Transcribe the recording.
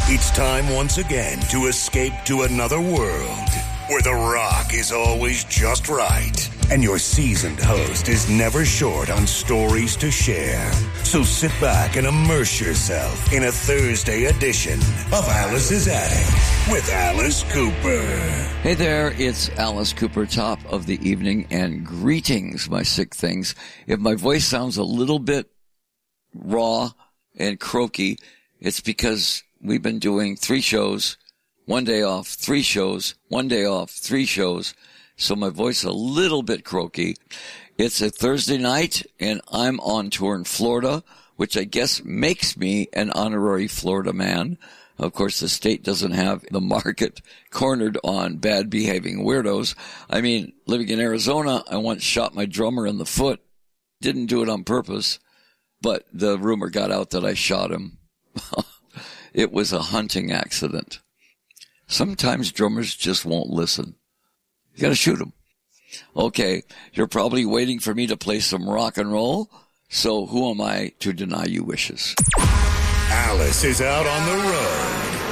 It's time once again to escape to another world where the rock is always just right. And your seasoned host is never short on stories to share. So sit back and immerse yourself in a Thursday edition of Alice's Attic with Alice Cooper. Hey there, it's Alice Cooper, top of the evening, and greetings, my sick things. If my voice sounds a little bit raw and croaky, it's because we've been doing 3 shows, 1 day off, 3 shows, 1 day off, 3 shows. So my voice is a little bit croaky. It's a Thursday night, and I'm on tour in Florida, which I guess makes me an honorary Florida man. Of course, the state doesn't have the market cornered on bad behaving weirdos. I mean, living in Arizona, I once shot my drummer in the foot. Didn't do it on purpose, but the rumor got out that I shot him. It was a hunting accident. Sometimes drummers just won't listen. You gotta shoot them. Okay, you're probably waiting for me to play some rock and roll, so who am I to deny you wishes? Alice is out on the road.